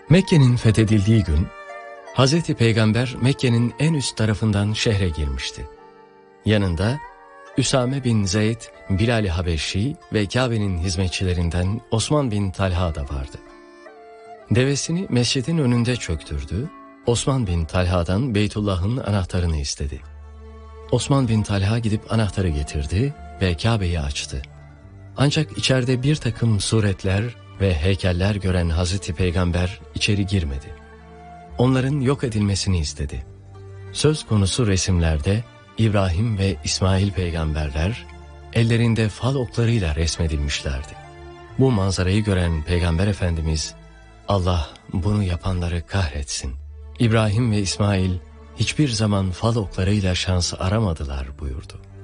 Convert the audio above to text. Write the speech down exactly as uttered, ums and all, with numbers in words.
Mekke'nin fethedildiği gün, Hazreti Peygamber Mekke'nin en üst tarafından şehre girmişti. Yanında Üsame bin Zeyd, Bilal-i Habeşi ve Kabe'nin hizmetçilerinden Osman bin Talha da vardı. Devesini mescidin önünde çöktürdü, Osman bin Talha'dan Beytullah'ın anahtarını istedi. Osman bin Talha gidip anahtarı getirdi ve Kabe'yi açtı. Ancak içeride bir takım suretler ve heykeller gören Hazreti Peygamber içeri girmedi. Onların yok edilmesini istedi. Söz konusu resimlerde İbrahim ve İsmail peygamberler ellerinde fal oklarıyla resmedilmişlerdi. Bu manzarayı gören Peygamber Efendimiz, Allah bunu yapanları kahretsin. İbrahim ve İsmail hiçbir zaman fal oklarıyla şans aramadılar buyurdu.